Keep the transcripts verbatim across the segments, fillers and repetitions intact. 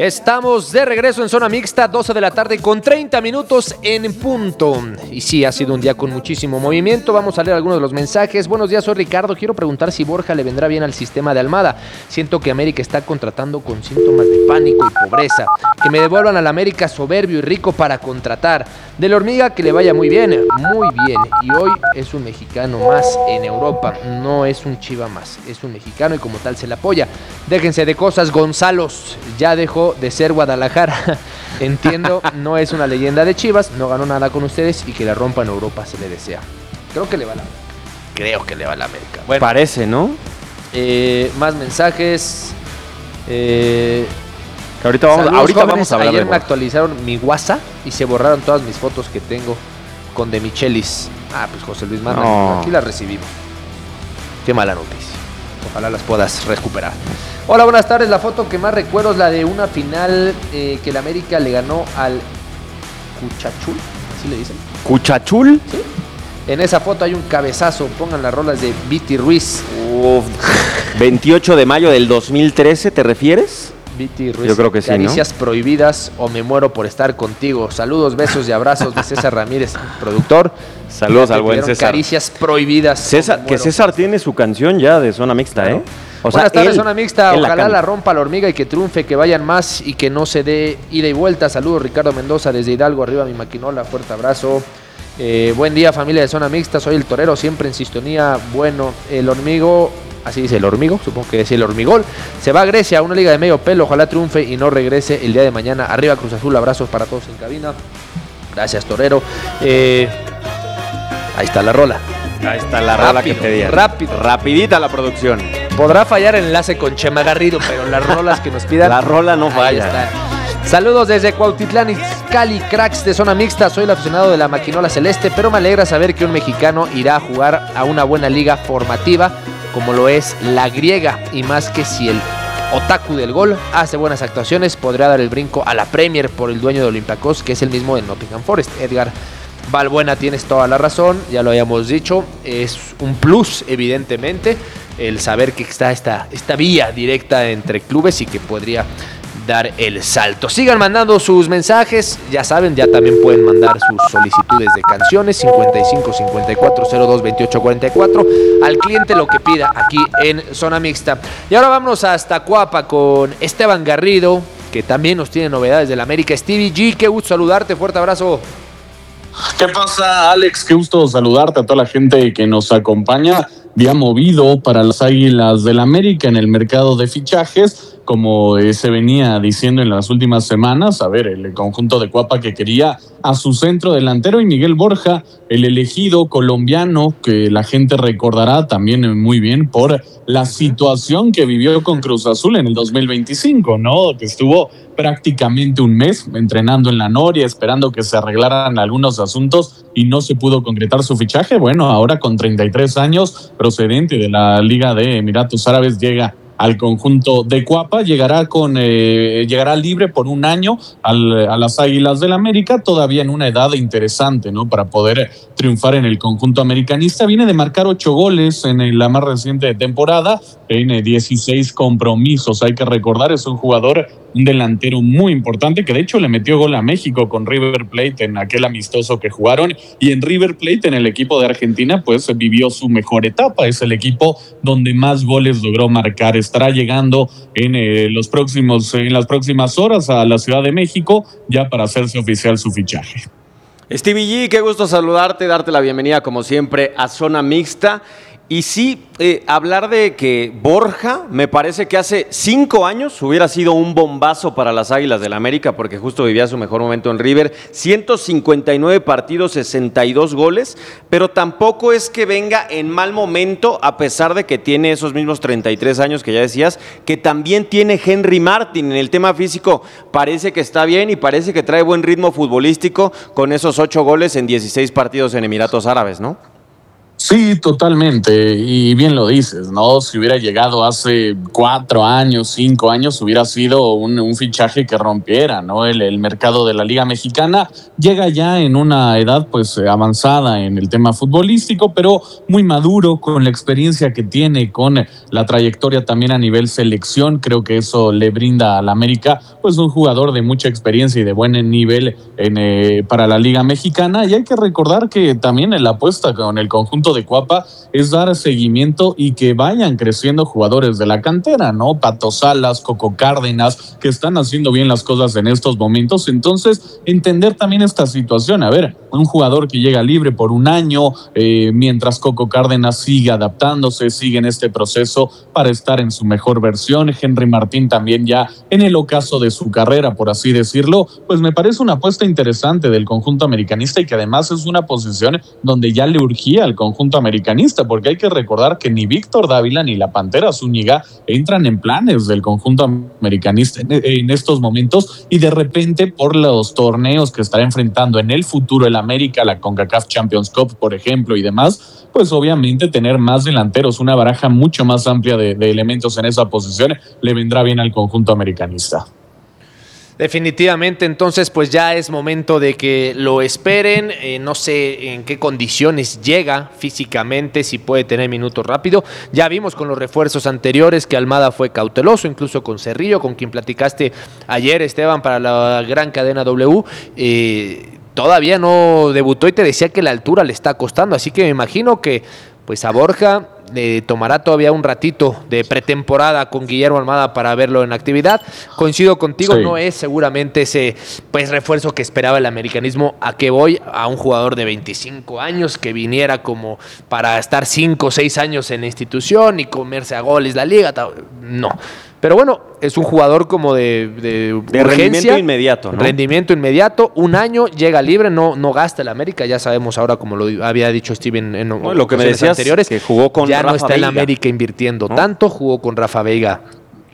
Estamos de regreso en Zona Mixta, doce de la tarde con treinta minutos en punto. Y sí, ha sido un día con muchísimo movimiento. Vamos a leer algunos de los mensajes. Buenos días, soy Ricardo. Quiero preguntar si Borja le vendrá bien al sistema de Almada. Siento que América está contratando con síntomas de pánico y pobreza. Que me devuelvan al América soberbio y rico para contratar. De la Hormiga, que le vaya muy bien, muy bien. Y hoy es un mexicano más en Europa. No es un Chiva más, es un mexicano y como tal se le apoya. Déjense de cosas, Gonzalos. Ya dejó de ser Guadalajara. Entiendo, no es una leyenda de Chivas, no ganó nada con ustedes y que la rompa en Europa se le desea. Creo que le va a la Creo que le va a la América. Bueno, parece, ¿no? Eh, más mensajes. Eh, que ahorita vamos, saludos, ahorita jóvenes. vamos a hablar. Ayer de me actualizaron mi WhatsApp y se borraron todas mis fotos que tengo con De Michelis. Ah, pues José Luis Manda, no. Aquí las recibimos. Qué mala noticia. Ojalá las puedas recuperar. Hola, buenas tardes. La foto que más recuerdo es la de una final eh, que el América le ganó al Cuchachul, ¿así le dicen? ¿Cuchachul? Sí. En esa foto hay un cabezazo. Pongan las rolas de Viti Ruiz. Uf, veintiocho de mayo del dos mil trece, ¿te refieres? Viti Ruiz. Yo creo que sí, Caricias ¿no? prohibidas o me muero por estar contigo. Saludos, besos y abrazos de César Ramírez, productor. Saludos al buen César. Caricias prohibidas. César, que César tiene su canción ya de Zona Mixta, ¿eh? O sea, Buenas tardes, Zona Mixta. Ojalá la, la rompa la Hormiga y que triunfe, que vayan más y que no se dé ida y vuelta. Saludos, Ricardo Mendoza desde Hidalgo. Arriba mi maquinola. Fuerte abrazo. Eh, buen día, familia de Zona Mixta. Soy el torero, siempre en sintonía. Bueno, el hormigo, así dice el hormigo, supongo que es el hormigol. Se va a Grecia, a una liga de medio pelo. Ojalá triunfe y no regrese el día de mañana. Arriba Cruz Azul. Abrazos para todos en cabina. Gracias, torero. Eh, ahí está la rola. Ahí está la rola que te di. Rápido. Rapidita la producción. Podrá fallar el enlace con Chema Garrido, pero las rolas que nos pidan. La rola no falla. Ahí está. Saludos desde Cuautitlán Izcalli, cracks de Zona Mixta. Soy el aficionado de la maquinola celeste, pero me alegra saber que un mexicano irá a jugar a una buena liga formativa como lo es la griega. Y más que si el otaku del gol hace buenas actuaciones, podría dar el brinco a la Premier por el dueño de Olympiacos, que es el mismo de Nottingham Forest, Edgar Valbuena. Tienes toda la razón, ya lo habíamos dicho, es un plus evidentemente el saber que está esta, esta vía directa entre clubes y que podría dar el salto. Sigan mandando sus mensajes, ya saben, ya también pueden mandar sus solicitudes de canciones cincuenta y cinco cincuenta y cuatro cero dos veintiocho cuarenta y cuatro al cliente lo que pida aquí en Zona Mixta. Y ahora vámonos hasta Coapa con Esteban Garrido, que también nos tiene novedades del América. Stevie G, qué gusto saludarte, fuerte abrazo. ¿Qué pasa, Alex? Qué gusto saludarte a toda la gente que nos acompaña. Día movido para las Águilas del América en el mercado de fichajes, como eh, se venía diciendo en las últimas semanas. A ver, el conjunto de Coapa que quería a su centro delantero y Miguel Borja, el elegido colombiano que la gente recordará también muy bien por la situación que vivió con Cruz Azul en el dos mil veinticinco, ¿no? Que estuvo prácticamente un mes entrenando en la Noria, esperando que se arreglaran algunos asuntos y no se pudo concretar su fichaje. Bueno, ahora con treinta y tres años, procedente de la Liga de Emiratos Árabes, llega al conjunto de Coapa, llegará con eh, llegará libre por un año al, a las Águilas del América, todavía en una edad interesante, ¿no? Para poder triunfar en el conjunto americanista. Viene de marcar ocho goles en la más reciente temporada, tiene dieciséis compromisos, hay que recordar, es un jugador, un delantero muy importante, que de hecho le metió gol a México con River Plate en aquel amistoso que jugaron, y en River Plate, en el equipo de Argentina, pues vivió su mejor etapa, es el equipo donde más goles logró marcar. Estará llegando en eh, los próximos, en las próximas horas a la Ciudad de México, ya para hacerse oficial su fichaje. Stevie G, qué gusto saludarte, darte la bienvenida como siempre a Zona Mixta. Y sí, eh, hablar de que Borja, me parece que hace cinco años hubiera sido un bombazo para las Águilas del América, porque justo vivía su mejor momento en River. ciento cincuenta y nueve partidos, sesenta y dos goles, pero tampoco es que venga en mal momento, a pesar de que tiene esos mismos treinta y tres años que ya decías, que también tiene Henry Martin. En el tema físico parece que está bien y parece que trae buen ritmo futbolístico con esos ocho goles en dieciséis partidos en Emiratos Árabes, ¿no? Sí, totalmente. Y bien lo dices, ¿no? Si hubiera llegado hace cuatro años, cinco años, hubiera sido un, un fichaje que rompiera, ¿no? El, el mercado de la Liga Mexicana llega ya en una edad, pues, avanzada en el tema futbolístico, pero muy maduro, con la experiencia que tiene, con la trayectoria también a nivel selección. Creo que eso le brinda al América, pues, un jugador de mucha experiencia y de buen nivel en, eh, para la Liga Mexicana. Y hay que recordar que también en la apuesta con el conjunto de Cuapa es dar seguimiento y que vayan creciendo jugadores de la cantera, ¿no? Pato Salas, Coco Cárdenas, que están haciendo bien las cosas en estos momentos. Entonces, entender también esta situación. A ver, un jugador que llega libre por un año, eh, mientras Coco Cárdenas sigue adaptándose, sigue en este proceso para estar en su mejor versión. Henry Martín también ya en el ocaso de su carrera, por así decirlo, pues me parece una apuesta interesante del conjunto americanista y que además es una posición donde ya le urgía al conjunto americanista, porque hay que recordar que ni Víctor Dávila ni la Pantera Zúñiga entran en planes del conjunto americanista en, en estos momentos, y de repente por los torneos que estará enfrentando en el futuro el América, la CONCACAF Champions Cup, por ejemplo, y demás, pues obviamente tener más delanteros, una baraja mucho más amplia de, de elementos en esa posición, le vendrá bien al conjunto americanista. Definitivamente, entonces pues ya es momento de que lo esperen. Eh, no sé en qué condiciones llega físicamente, si puede tener minutos rápido. Ya vimos con los refuerzos anteriores que Almada fue cauteloso, incluso con Cerrillo, con quien platicaste ayer, Esteban, para la gran cadena W. Eh, todavía no debutó y te decía que la altura le está costando, así que me imagino que pues a Borja le tomará todavía un ratito de pretemporada con Guillermo Almada para verlo en actividad. Coincido contigo, sí. No es seguramente ese pues refuerzo que esperaba el americanismo. ¿A qué voy? A un jugador de veinticinco años que viniera como para estar cinco o seis años en la institución y comerse a goles la liga. No. Pero bueno, es un jugador como de, de, de rendimiento inmediato, ¿no? Rendimiento inmediato, un año, llega libre, no, no gasta el América, ya sabemos ahora, como lo había dicho Steven en no, lo que me decías anteriores, que jugó con ya Rafa no está Veiga. el América invirtiendo ¿no? tanto, jugó con Rafa Veiga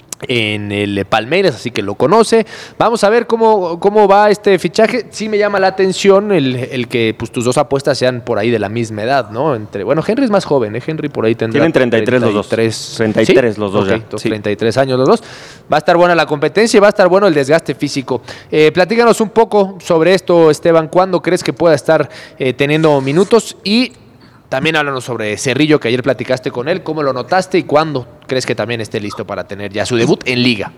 en el Palmeiras, así que lo conoce. Vamos a ver cómo, cómo va este fichaje. Sí me llama la atención el, el que pues, tus dos apuestas sean por ahí de la misma edad, ¿no? Entre, bueno, Henry es más joven, ¿eh? Henry por ahí tendrá... Tienen treinta y tres, treinta y tres los dos. treinta y tres ¿sí? los dos okay, ya. Sí. treinta y tres años los dos. Va a estar buena la competencia y va a estar bueno el desgaste físico. Eh, platícanos un poco sobre esto, Esteban. ¿Cuándo crees que pueda estar eh, teniendo minutos? Y también háblanos sobre Cerrillo, que ayer platicaste con él. ¿Cómo lo notaste y cuándo crees que también esté listo para tener ya su debut en Liga?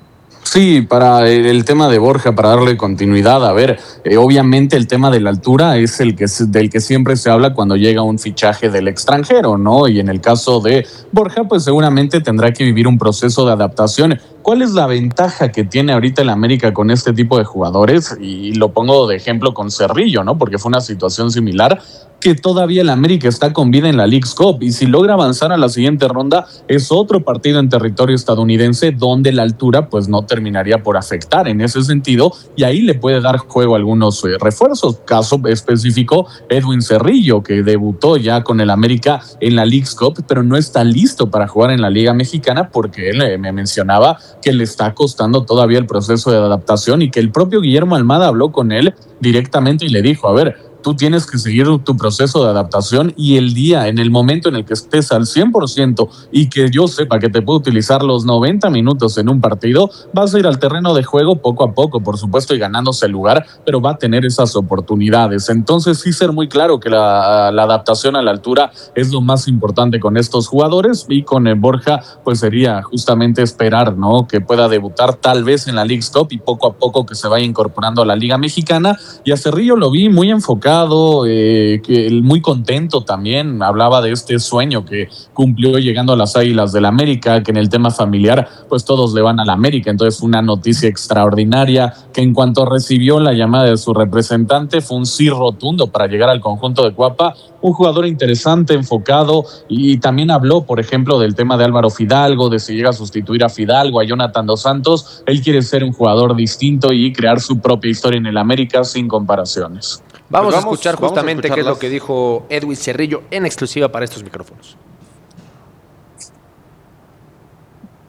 Sí, para el tema de Borja, para darle continuidad, a ver, eh, obviamente el tema de la altura es el que del que siempre se habla cuando llega un fichaje del extranjero, ¿no? Y en el caso de Borja, pues seguramente tendrá que vivir un proceso de adaptación. ¿Cuál es la ventaja que tiene ahorita el América con este tipo de jugadores? Y lo pongo de ejemplo con Cerrillo, ¿no? Porque fue una situación similar, que todavía el América está con vida en la Leagues Cup y si logra avanzar a la siguiente ronda es otro partido en territorio estadounidense donde la altura pues no terminaría por afectar en ese sentido y ahí le puede dar juego a algunos eh, refuerzos. Caso específico Edwin Cerrillo, que debutó ya con el América en la Leagues Cup pero no está listo para jugar en la Liga Mexicana porque él eh, me mencionaba que le está costando todavía el proceso de adaptación y que el propio Guillermo Almada habló con él directamente y le dijo, a ver, tú tienes que seguir tu proceso de adaptación y el día, en el momento en el que estés al cien por ciento y que yo sepa que te puedo utilizar los noventa minutos en un partido, vas a ir al terreno de juego poco a poco, por supuesto, y ganándose el lugar, pero va a tener esas oportunidades. Entonces sí ser muy claro que la, la adaptación a la altura es lo más importante con estos jugadores y con el Borja pues sería justamente esperar, ¿no? Que pueda debutar tal vez en la Leagues Cup y poco a poco que se vaya incorporando a la Liga Mexicana. Y a Cerrillo lo vi muy enfocado, Eh, que muy contento también, hablaba de este sueño que cumplió llegando a las Águilas del América, que en el tema familiar pues todos le van a la América, entonces fue una noticia extraordinaria, que en cuanto recibió la llamada de su representante fue un sí rotundo para llegar al conjunto de Cuapa, un jugador interesante, enfocado, y también habló por ejemplo del tema de Álvaro Fidalgo, de si llega a sustituir a Fidalgo, a Jonathan Dos Santos. Él quiere ser un jugador distinto y crear su propia historia en el América sin comparaciones. Vamos, pues vamos a escuchar justamente a qué es lo que dijo Edwin Cerrillo en exclusiva para estos micrófonos.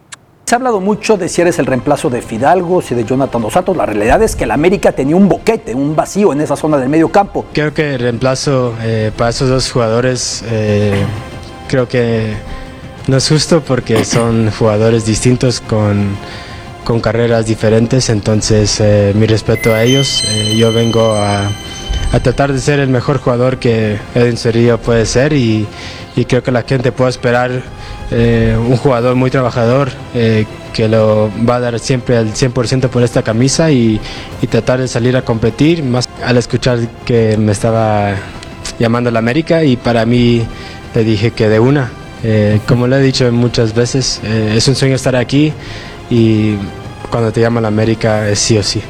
Se ha hablado mucho de si eres el reemplazo de Fidalgo, si de Jonathan Dos Santos. La realidad es que el América tenía un boquete, un vacío en esa zona del medio campo. Creo que el reemplazo eh, para esos dos jugadores eh, creo que no es justo porque son jugadores distintos con, con carreras diferentes. Entonces eh, mi respeto a ellos. Eh, yo vengo a, a tratar de ser el mejor jugador que Edwin Cerrillo puede ser y, y creo que la gente puede esperar Eh, un jugador muy trabajador eh, que lo va a dar siempre al cien por ciento por esta camisa y, y tratar de salir a competir, más al escuchar que me estaba llamando a la América y para mí le dije que de una, eh, como le he dicho muchas veces, eh, es un sueño estar aquí y cuando te llama la América es sí o sí.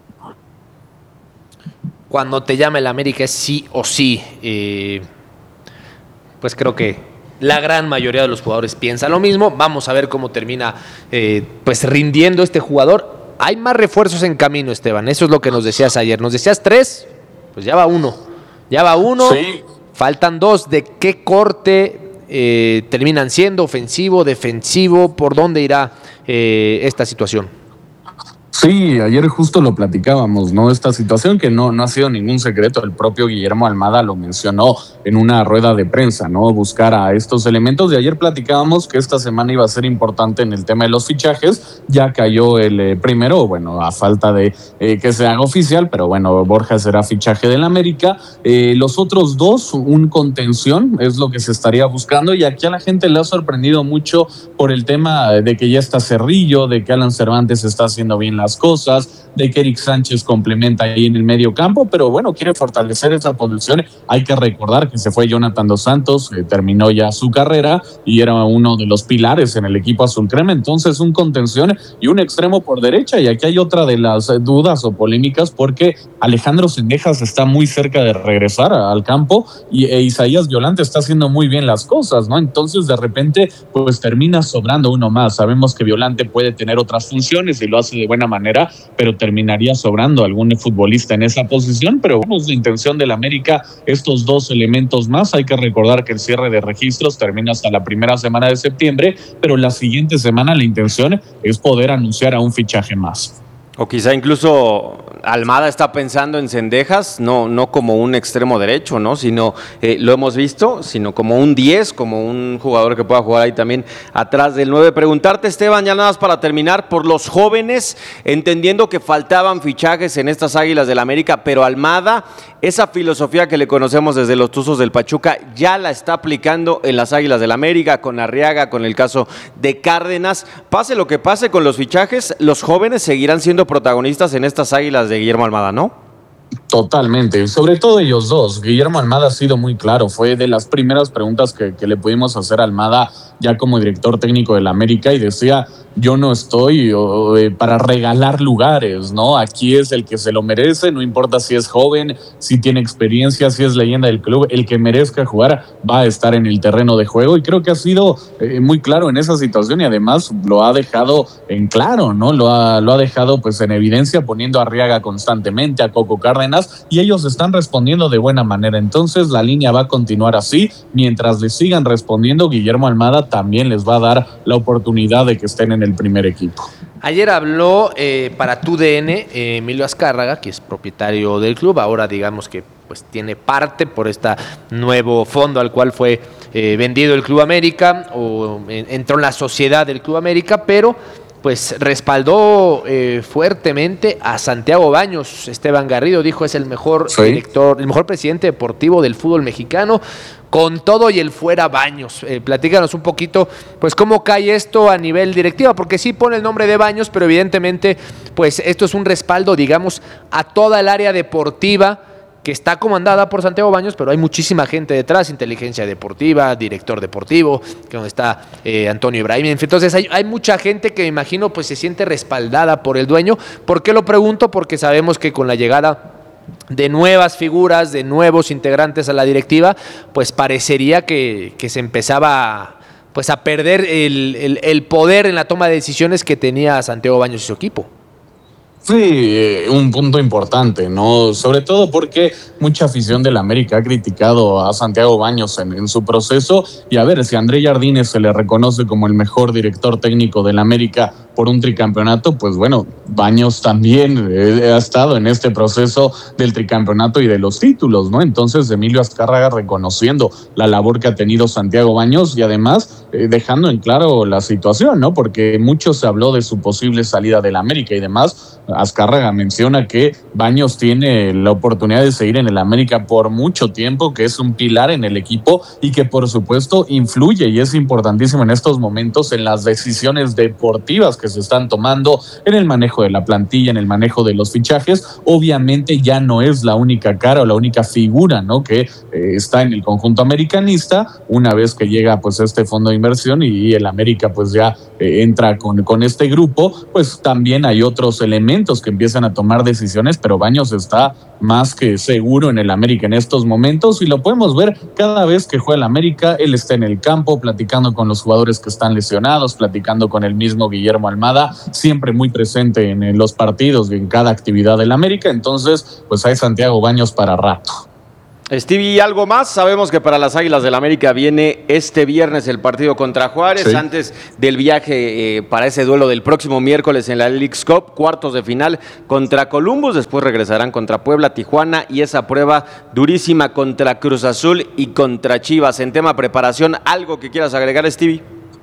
Cuando te llama el América es sí o sí, eh, pues creo que la gran mayoría de los jugadores piensa lo mismo. Vamos a ver cómo termina eh, pues rindiendo este jugador. Hay más refuerzos en camino, Esteban. Eso es lo que nos decías ayer. Nos decías tres, pues ya va uno. Ya va uno, sí. Faltan dos. ¿De qué corte eh, terminan siendo? ¿Ofensivo, defensivo? ¿Por dónde irá eh, esta situación? Sí, ayer justo lo platicábamos, ¿no? Esta situación que no, no ha sido ningún secreto, el propio Guillermo Almada lo mencionó en una rueda de prensa, ¿no? Buscar a estos elementos. De ayer platicábamos que esta semana iba a ser importante en el tema de los fichajes. Ya cayó el eh, primero, bueno, a falta de eh, que se haga oficial, pero bueno, Borja será fichaje del América. Eh, los otros dos, un contención, es lo que se estaría buscando. Y aquí a la gente le ha sorprendido mucho por el tema de que ya está Cerrillo, de que Alan Cervantes está haciendo bien las cosas, de que Eric Sánchez complementa ahí en el medio campo, pero bueno, quiere fortalecer esa posición. Hay que recordar que se fue Jonathan Dos Santos, que terminó ya su carrera y era uno de los pilares en el equipo azul crema, entonces un contención y un extremo por derecha. Y aquí hay otra de las dudas o polémicas porque Alejandro Cendejas está muy cerca de regresar al campo y e Isaías Violante está haciendo muy bien las cosas, ¿no? Entonces de repente pues termina sobrando uno más. Sabemos que Violante puede tener otras funciones y lo hace de buena manera, pero terminaría sobrando algún futbolista en esa posición. Pero vamos, la intención del América, estos dos elementos más. Hay que recordar que el cierre de registros termina hasta la primera semana de septiembre, pero la siguiente semana la intención es poder anunciar a un fichaje más. O quizá incluso Almada está pensando en Cendejas, no, no como un extremo derecho, ¿no? Sino, eh, lo hemos visto, sino como un diez, como un jugador que pueda jugar ahí también atrás del nueve. Preguntarte, Esteban, ya nada más para terminar, por los jóvenes, entendiendo que faltaban fichajes en estas Águilas del América, pero Almada, esa filosofía que le conocemos desde los Tuzos del Pachuca, ya la está aplicando en las Águilas del América, con Arriaga, con el caso de Cárdenas. Pase lo que pase con los fichajes, los jóvenes seguirán siendo protagonistas en estas Águilas de Guillermo Almada, ¿no? Totalmente, sobre todo ellos dos. Guillermo Almada ha sido muy claro, fue de las primeras preguntas que, que le pudimos hacer a Almada ya como director técnico del América y decía, yo no estoy o, eh, para regalar lugares, ¿no? Aquí es el que se lo merece, no importa si es joven, si tiene experiencia, si es leyenda del club, el que merezca jugar va a estar en el terreno de juego y creo que ha sido eh, muy claro en esa situación y además lo ha dejado en claro, ¿no? Lo ha, lo ha dejado pues en evidencia poniendo a Arriaga constantemente, a Coco Cárdenas y ellos están respondiendo de buena manera, entonces la línea va a continuar así, mientras les sigan respondiendo, Guillermo Almada también les va a dar la oportunidad de que estén en el primer equipo. Ayer habló eh, para T U D N eh, Emilio Azcárraga, que es propietario del club, ahora digamos que pues tiene parte por este nuevo fondo al cual fue eh, vendido el Club América o eh, entró en la sociedad del Club América, pero pues respaldó eh, fuertemente a Santiago Baños. Esteban Garrido dijo es el mejor ¿Sí? director, el mejor presidente deportivo del fútbol mexicano, con todo y el fuera Baños. Eh, platícanos un poquito, pues cómo cae esto a nivel directiva, porque sí pone el nombre de Baños, pero evidentemente, pues esto es un respaldo, digamos, a toda el área deportiva que está comandada por Santiago Baños, pero hay muchísima gente detrás, inteligencia deportiva, director deportivo, que donde está eh, Antonio Ibrahim. Entonces hay, hay mucha gente que me imagino pues se siente respaldada por el dueño. ¿Por qué lo pregunto? Porque sabemos que con la llegada de nuevas figuras, de nuevos integrantes a la directiva, pues parecería que, que se empezaba pues a perder el, el, el poder en la toma de decisiones que tenía Santiago Baños y su equipo. Sí, un punto importante, ¿no? Sobre todo porque mucha afición del América ha criticado a Santiago Baños en, en su proceso. Y a ver, si a André Jardines se le reconoce como el mejor director técnico del América por un tricampeonato, pues bueno, Baños también eh, ha estado en este proceso del tricampeonato y de los títulos, ¿no? Entonces, Emilio Azcárraga reconociendo la labor que ha tenido Santiago Baños y además eh, dejando en claro la situación, ¿no? Porque mucho se habló de su posible salida del América y demás. Azcárraga menciona que Baños tiene la oportunidad de seguir en el América por mucho tiempo, que es un pilar en el equipo y que por supuesto influye y es importantísimo en estos momentos en las decisiones deportivas que se están tomando, en el manejo de la plantilla, en el manejo de los fichajes. Obviamente ya no es la única cara o la única figura, ¿no?, que eh, está en el conjunto americanista, una vez que llega pues este fondo de inversión y, y el América pues ya eh, entra con, con este grupo, pues también hay otros elementos que empiezan a tomar decisiones, pero Baños está más que seguro en el América en estos momentos y lo podemos ver cada vez que juega el América. Él está en el campo platicando con los jugadores que están lesionados, platicando con el mismo Guillermo Almada, siempre muy presente en los partidos y en cada actividad del América. Entonces, pues hay Santiago Baños para rato. Stevie, ¿algo más? Sabemos que para las Águilas del América viene este viernes el partido contra Juárez, sí, antes del viaje eh, para ese duelo del próximo miércoles en la Leagues Cup, cuartos de final contra Columbus, después regresarán contra Puebla, Tijuana y esa prueba durísima contra Cruz Azul y contra Chivas. En tema preparación, ¿algo que quieras agregar, Stevie?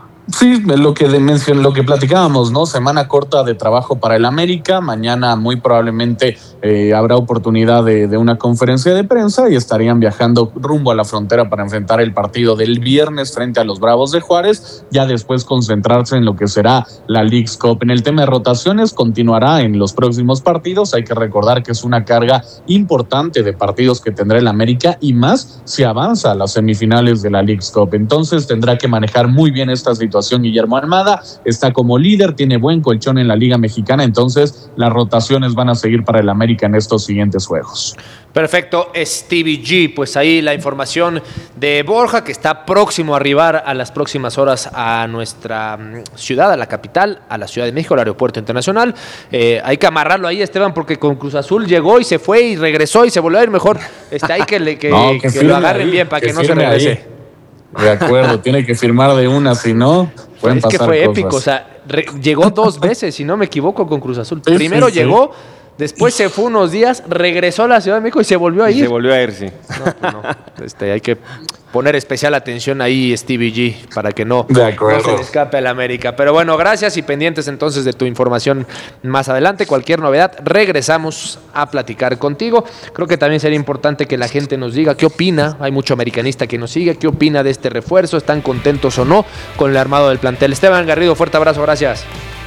Sí, lo que, de mención, lo que platicábamos, ¿no? Semana corta de trabajo para el América. Mañana muy probablemente eh, habrá oportunidad de, de una conferencia de prensa y estarían viajando rumbo a la frontera para enfrentar el partido del viernes frente a los Bravos de Juárez. Ya después concentrarse en lo que será la Leagues Cup. En el tema de rotaciones continuará en los próximos partidos. Hay que recordar que es una carga importante de partidos que tendrá el América y más si avanza a las semifinales de la Leagues Cup. Entonces tendrá que manejar muy bien esta situación. Guillermo Almada está como líder, tiene buen colchón en la Liga Mexicana, entonces las rotaciones van a seguir para el América en estos siguientes juegos. Perfecto, Stevie G, pues ahí la información de Borja, que está próximo a arribar a las próximas horas a nuestra ciudad, a la capital, a la Ciudad de México, al Aeropuerto Internacional. Eh, hay que amarrarlo ahí, Esteban, porque con Cruz Azul llegó y se fue y regresó y se volvió a ir mejor. Está ahí que, le, que, no, que, que lo agarren ahí, bien para que, que no se regrese. Ahí. De acuerdo, tiene que firmar de una, si no, pueden es pasar que fue cosas. épico, o sea, re, llegó dos veces, si no me equivoco, con Cruz Azul. Sí, Primero sí, llegó, sí. Después se fue unos días, regresó a la Ciudad de México y se volvió a ir. Y se volvió a ir, sí. No, pues no. Este, hay que poner especial atención ahí, Stevie G, para que no, de acuerdo. no se le escape al América. Pero bueno, gracias y pendientes entonces de tu información más adelante. Cualquier novedad, regresamos a platicar contigo. Creo que también sería importante que la gente nos diga qué opina. Hay mucho americanista que nos sigue. ¿Qué opina de este refuerzo? ¿Están contentos o no con el armado del plantel? Esteban Garrido, fuerte abrazo, gracias.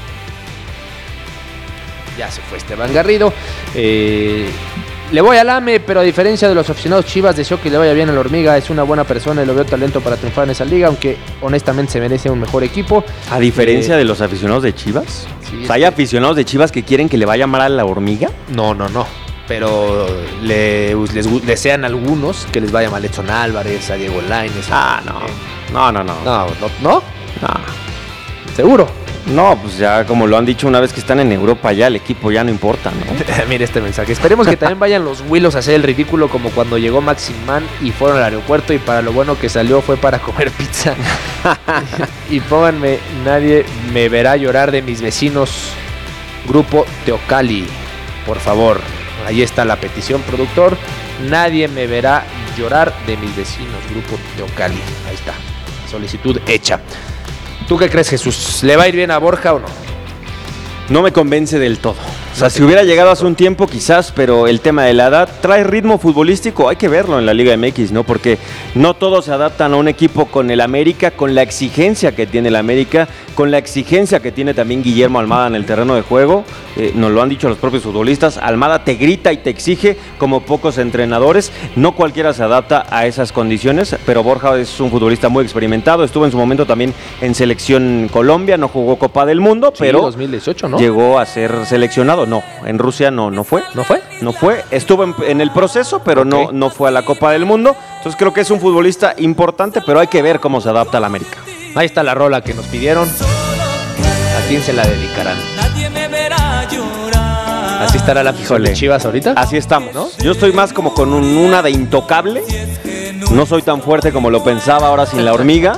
Ya se fue Esteban Garrido. Eh, le voy al A M E, pero a diferencia de los aficionados Chivas, deseo que le vaya bien a la Hormiga. Es una buena persona y lo veo talento para triunfar en esa liga, aunque honestamente se merece un mejor equipo. ¿A diferencia eh, de los aficionados de Chivas? Sí, o sea, ¿hay aficionados de Chivas que quieren que le vaya mal a la Hormiga? No, no, no. Pero le, les desean algunos que les vaya mal a Edson Álvarez, a Diego Lainez. Ah, no. No, no, no. No, no, no. No. ¿Seguro? No, pues ya como lo han dicho una vez que están en Europa, ya el equipo ya no importa, ¿no? Mira este mensaje. Esperemos que también vayan los Willos a hacer el ridículo como cuando llegó Maximán y fueron al aeropuerto y para lo bueno que salió fue para comer pizza. Y pónganme, nadie me verá llorar de mis vecinos. Grupo Teocali, por favor. Ahí está la petición, productor. Nadie me verá llorar de mis vecinos. Grupo Teocali. Ahí está. Solicitud hecha. ¿Tú qué crees, Jesús? ¿Le va a ir bien a Borja o no? No me convence del todo. O sea, si hubiera llegado hace un tiempo quizás, pero el tema de la edad trae ritmo futbolístico, hay que verlo en la Liga M X, ¿no? Porque no todos se adaptan a un equipo con el América, con la exigencia que tiene el América, con la exigencia que tiene también Guillermo Almada en el terreno de juego. Eh, nos lo han dicho los propios futbolistas, Almada te grita y te exige como pocos entrenadores. No cualquiera se adapta a esas condiciones, pero Borja es un futbolista muy experimentado, estuvo en su momento también en Selección Colombia, no jugó Copa del Mundo, sí, pero dos mil dieciocho, ¿no? Llegó a ser seleccionado. No, en Rusia no, no fue. ¿No fue? No fue. Estuvo en, en el proceso, pero okay. no, no fue a la Copa del Mundo. Entonces creo que es un futbolista importante, pero hay que ver cómo se adapta a la América. Ahí está la rola que nos pidieron. ¿A quién se la dedicarán? Nadie me verá llorar Así estará la afición de Chivas ahorita. Así estamos, ¿no? Yo estoy más como con un, una de intocable. No soy tan fuerte como lo pensaba ahora sin la hormiga.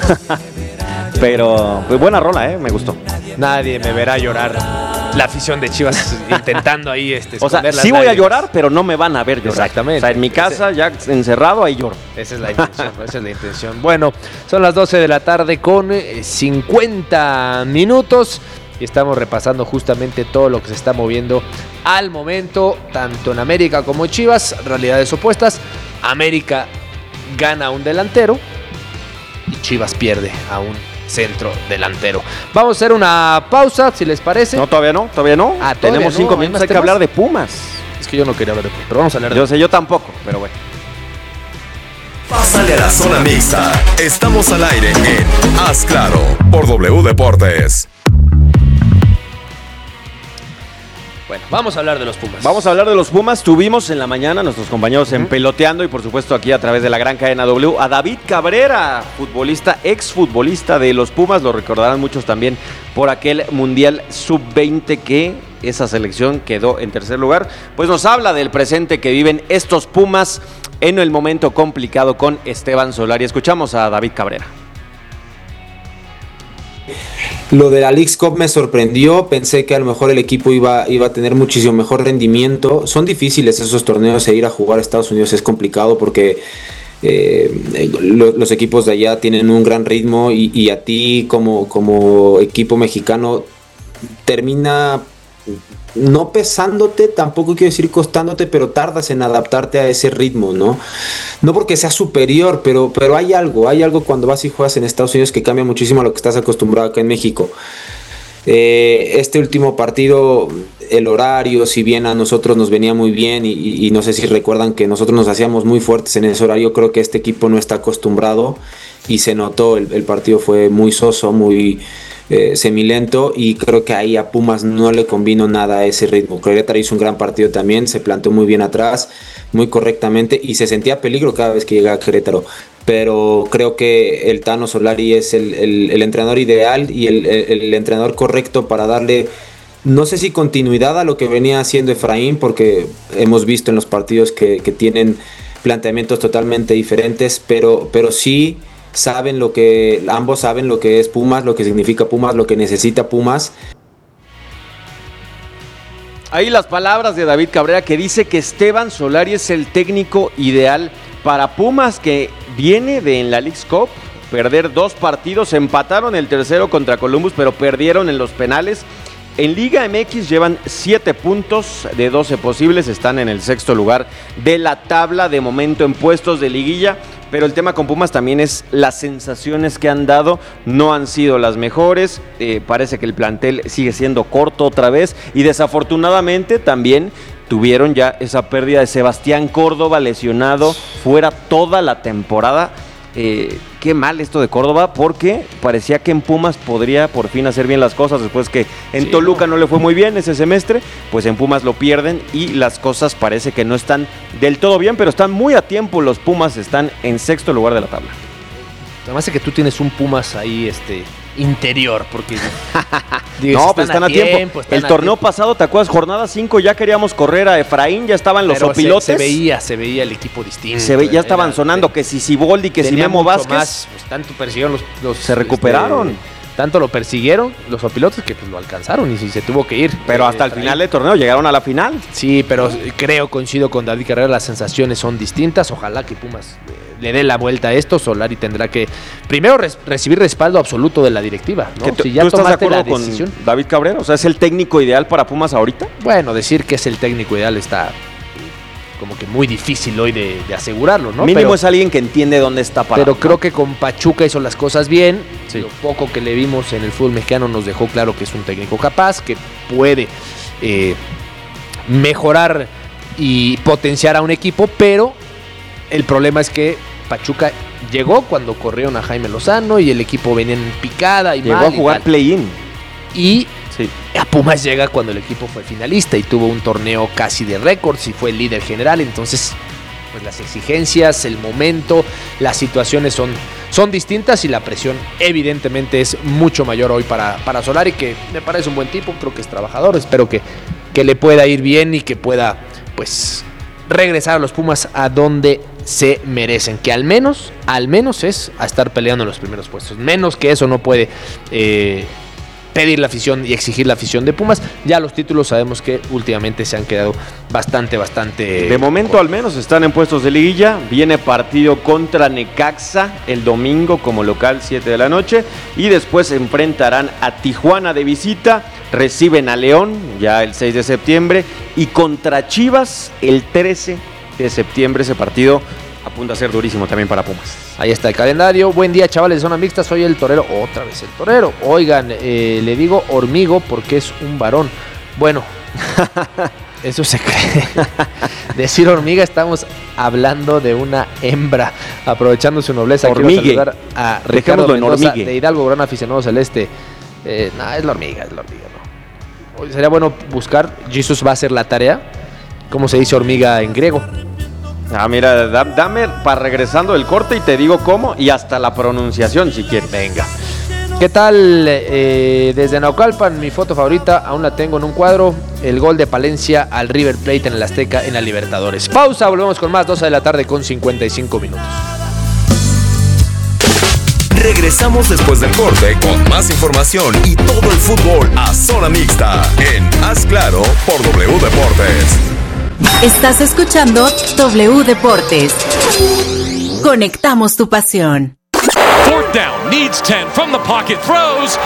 Pero, pues buena rola, ¿eh? Me gustó. Nadie me verá llorar. La afición de Chivas intentando ahí este, o sea, las sí voy lágrimas. a llorar, pero no me van a ver llorar. Exactamente. O sea, en mi casa, ya encerrado, ahí lloro. Esa es la intención, esa es la intención. Bueno, son las doce de la tarde con cincuenta minutos y estamos repasando justamente todo lo que se está moviendo al momento, tanto en América como en Chivas, realidades opuestas. América gana a un delantero y Chivas pierde a un centro delantero. Vamos a hacer una pausa, si les parece. No, todavía no, todavía no. Ah, todavía Tenemos no, cinco ¿hay minutos, más hay que temas? hablar de Pumas. Es que yo no quería hablar de Pumas, pero vamos a hablar de Yo sé, yo tampoco, pero bueno. Pásale a la zona mixta. Estamos al aire en Haz Claro por W Deportes. Bueno, vamos a hablar de los Pumas. Vamos a hablar de los Pumas. Tuvimos en la mañana nuestros compañeros uh-huh. en Peloteando y por supuesto aquí a través de la gran cadena W a David Cabrera, futbolista, exfutbolista de los Pumas. Lo recordarán muchos también por aquel Mundial sub veinte que esa selección quedó en tercer lugar. Pues nos habla del presente que viven estos Pumas en el momento complicado con Esteban Solari. Escuchamos a David Cabrera. Lo de la Leagues Cup me sorprendió, pensé que a lo mejor el equipo iba, iba a tener muchísimo mejor rendimiento. Son difíciles esos torneos e ir a jugar a Estados Unidos es complicado porque eh, lo, los equipos de allá tienen un gran ritmo y, y a ti como, como equipo mexicano termina no pesándote, tampoco quiero decir costándote, pero tardas en adaptarte a ese ritmo, ¿no? No porque sea superior, pero, pero hay algo, hay algo cuando vas y juegas en Estados Unidos que cambia muchísimo a lo que estás acostumbrado acá en México. Eh, este último partido, el horario, si bien a nosotros nos venía muy bien y, y, y no sé si recuerdan que nosotros nos hacíamos muy fuertes en ese horario, creo que este equipo no está acostumbrado y se notó, el, el partido fue muy soso, muy eh, semilento y creo que ahí a Pumas no le convino nada a ese ritmo. Querétaro hizo un gran partido también, se plantó muy bien atrás, muy correctamente y se sentía peligro cada vez que llegaba a Querétaro. Pero creo que el Tano Solari es el, el, el entrenador ideal y el, el, el entrenador correcto para darle, no sé si continuidad a lo que venía haciendo Efraín, porque hemos visto en los partidos que, que tienen planteamientos totalmente diferentes, pero, pero sí saben lo que, ambos saben lo que es Pumas, lo que significa Pumas, lo que necesita Pumas. Ahí las palabras de David Cabrera que dice que Esteban Solari es el técnico ideal para Pumas, que viene de en la Leagues Cup perder dos partidos, empataron el tercero contra Columbus, pero perdieron en los penales. En Liga M X llevan siete puntos de doce posibles, están en el sexto lugar de la tabla de momento en puestos de liguilla, pero el tema con Pumas también es las sensaciones que han dado, no han sido las mejores, eh, parece que el plantel sigue siendo corto otra vez y desafortunadamente también tuvieron ya esa pérdida de Sebastián Córdoba lesionado fuera toda la temporada. Eh, qué mal esto de Córdoba porque parecía que en Pumas podría por fin hacer bien las cosas después que en sí, Toluca no. no le fue muy bien ese semestre, pues en Pumas lo pierden y las cosas parece que no están del todo bien, pero están muy a tiempo. Los Pumas están en sexto lugar de la tabla. Además de que tú tienes un Pumas ahí este interior, porque digo, no, pues están a tiempo. tiempo están el a torneo tiempo. Pasado, ¿te acuerdas? Jornada cinco, ya queríamos correr a Efraín, ya estaban los Pero opilotes. Se, se veía, se veía el equipo distinto. Se ve, ya estaban era, sonando que si Siboldi, que si Memo Vázquez. Más, pues, tanto persiguieron los, los se recuperaron. Este, tanto lo persiguieron los opilotes que pues lo alcanzaron y si se tuvo que ir. Pero hasta el final del torneo llegaron a la final. Sí, pero creo, coincido con David Carrera, las sensaciones son distintas. Ojalá que Pumas le dé la vuelta a esto. Solari tendrá que primero res, recibir respaldo absoluto de la directiva, ¿no? ¿Tú, si ya ¿tú estás de acuerdo con David Cabrera? O sea, ¿es el técnico ideal para Pumas ahorita? Bueno, decir que es el técnico ideal está como que muy difícil hoy de, de asegurarlo, ¿no? Mínimo pero, es alguien que entiende dónde está parado. Pero creo que con Pachuca hizo las cosas bien. Sí. Lo poco que le vimos en el fútbol mexicano nos dejó claro que es un técnico capaz, que puede eh, mejorar y potenciar a un equipo, pero el problema es que Pachuca llegó cuando corrieron a Jaime Lozano y el equipo venía en picada y llegó mal a jugar play-in. Y sí. a Pumas llega cuando el equipo fue finalista y tuvo un torneo casi de récords y fue el líder general. Entonces, pues las exigencias, el momento, las situaciones son, son distintas y la presión evidentemente es mucho mayor hoy para, para Solari, que me parece un buen tipo, creo que es trabajador, espero que que le pueda ir bien y que pueda, pues, regresar a los Pumas a donde se merecen, que al menos, al menos es a estar peleando en los primeros puestos. Menos que eso no puede eh, pedir la afición y exigir la afición de Pumas. Ya los títulos sabemos que últimamente se han quedado bastante, bastante... De momento con... al menos están en puestos de liguilla. Viene partido contra Necaxa el domingo como local, siete de la noche. Y después se enfrentarán a Tijuana de visita. Reciben a León ya el seis de septiembre. Y contra Chivas el trece de septiembre. Ese partido apunta a ser durísimo también para Pumas. Ahí está el calendario. Buen día, chavales de Zona Mixta. Soy el torero. Otra vez el torero. Oigan, eh, le digo hormigo porque es un varón. Bueno, eso se cree. Decir hormiga, estamos hablando de una hembra. Aprovechando su nobleza, Hormigue. quiero saludar a Ricardo Dejémoslo en Mendoza hormigue. de Hidalgo, gran aficionado celeste. Eh, no, es la hormiga, es la hormiga, ¿no? Hoy sería bueno buscar. Jesus va a hacer la tarea. ¿Cómo se dice hormiga en griego? Ah, mira, da- dame para regresando del corte y te digo cómo y hasta la pronunciación si quieres. Venga. ¿Qué tal? Eh, desde Naucalpan, mi foto favorita, aún la tengo en un cuadro. El gol de Palencia al River Plate en el Azteca en la Libertadores. Pausa, volvemos con más, doce de la tarde con cincuenta y cinco minutos. Regresamos después del corte con más información y todo el fútbol a Zona Mixta en Haz Claro por W Deportes. Estás escuchando W Deportes. Conectamos tu pasión. Fourth down, needs ten from the pocket, throws.